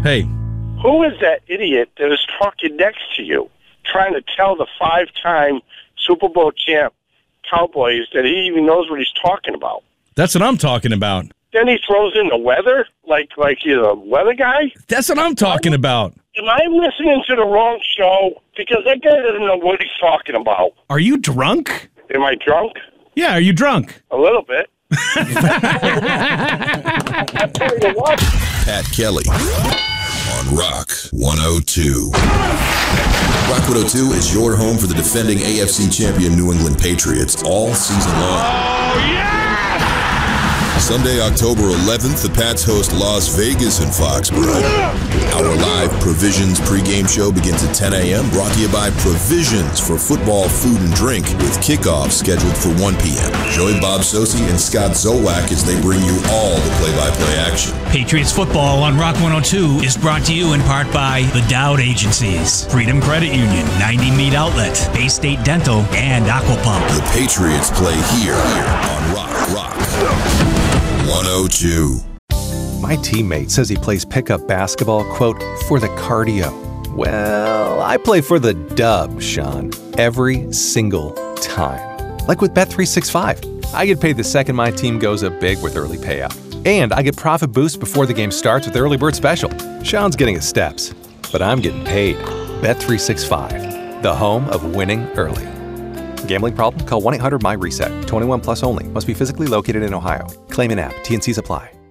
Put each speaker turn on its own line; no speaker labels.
Hey.
Who is that idiot that is talking next to you, trying to tell the 5-time Super Bowl champ Cowboys that he even knows what he's talking about?
That's what I'm talking about.
Then he throws in the weather, like he's a weather guy?
That's what I'm talking about.
Am I listening to the wrong show? Because that guy doesn't know what he's talking about.
Are you drunk?
Am I drunk?
Yeah, are you drunk?
A little bit.
Pat Kelly on Rock 102. Rock 102 is your home for the defending AFC champion New England Patriots all season long.
Oh, yeah!
Sunday, October 11th, the Pats host Las Vegas in Foxborough. Our live Provisions pregame show begins at 10 a.m. brought to you by Provisions for football, food, and drink with kickoff scheduled for 1 p.m. Join Bob Sosi and Scott Zolak as they bring you all the play-by-play action.
Patriots football on Rock 102 is brought to you in part by the Dowd Agencies, Freedom Credit Union, 90 Meat Outlet, Bay State Dental, and Aquapump.
The Patriots play here on Rock 102.
My teammate says he plays pickup basketball, quote, for the cardio. Well, I play for the dub, Sean, every single time. Like with Bet365. I get paid the second my team goes up big with early payout. And I get profit boost before the game starts with Early Bird Special. Sean's getting his steps, but I'm getting paid. Bet365, the home of winning early. Gambling problem? Call 1-800-MY-RESET. 21 plus only. Must be physically located in Ohio. Claim in app. T&Cs apply.